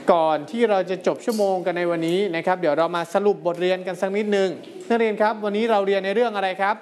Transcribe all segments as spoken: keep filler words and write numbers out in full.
ก่อนที่เราจะจบชั่วโมงกันในวันนี้นะครับเดี๋ยวเรามาสรุปบทเรียนกันสักนิดนึงนักเรียนครับวันนี้เราเรียนในเรื่องอะไรครับ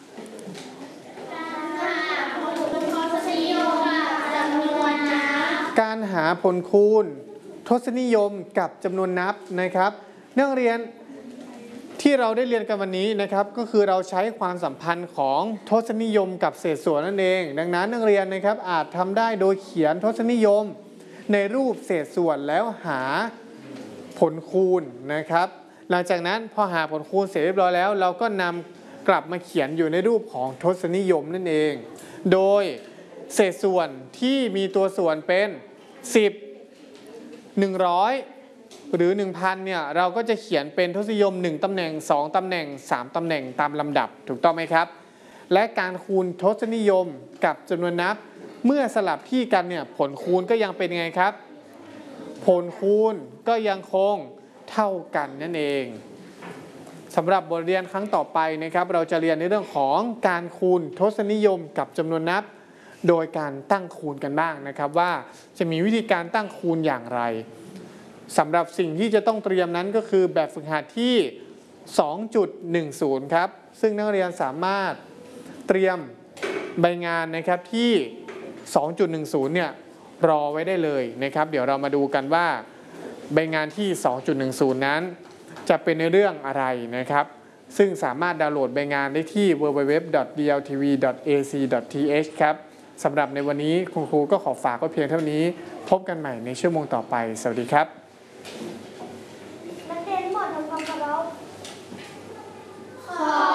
การหาผลคูณทศนิยมกับจำนวนนับนะครับนักเรียนที่เราได้เรียนกันวันนี้นะครับก็คือเราใช้ความสัมพันธ์ของทศนิยมกับเศษส่วนนั่นเองดังนั้นนักเรียนนะครับอาจทำได้โดยเขียนทศนิยมในรูปเศษส่วนแล้วหาผลคูณนะครับหลังจากนั้นพอหาผลคูณเสร็จเรียบร้อยแล้วเราก็นำกลับมาเขียนอยู่ในรูปของทศนิยมนั่นเองโดยเศษส่วนที่มีตัวส่วนเป็นสิบ หนึ่งร้อยหรือ หนึ่งพัน เนี่ยเราก็จะเขียนเป็นทศนิยมหนึ่งตำแหน่งสองตำแหน่งสามตำแหน่งตามลำดับถูกต้องไหมครับและการคูณทศนิยมกับจำนวนนับเมื่อสลับที่กันเนี่ยผลคูณก็ยังเป็นไงครับผลคูณก็ยังคงเท่ากันนั่นเองสำหรับบทเรียนครั้งต่อไปนะครับเราจะเรียนในเรื่องของการคูณทศนิยมกับจำนวนนับโดยการตั้งคูณกันบ้างนะครับว่าจะมีวิธีการตั้งคูณอย่างไรสำหรับสิ่งที่จะต้องเตรียมนั้นก็คือแบบฝึกหัดที่ สองจุดหนึ่งศูนย์ ครับซึ่งนักเรียนสามารถเตรียมใบงานนะครับที่ สองจุดหนึ่งศูนย์ เนี่ยรอไว้ได้เลยนะครับเดี๋ยวเรามาดูกันว่าใบงานที่ สองจุดหนึ่งศูนย์ นั้นจะเป็นในเรื่องอะไรนะครับซึ่งสามารถดาวน์โหลดใบงานได้ที่ ดับเบิลยู ดับเบิลยู ดับเบิลยู ดอท ดี แอล ที วี ดอท เอ ซี ดอท ที เอช ครับสำหรับในวันนี้คุณครูก็ขอฝากไว้เพียงเท่านี้พบกันใหม่ในชั่วโมงต่อไปสวัสดีครับนักเรียนหมดทำความเคารพขอ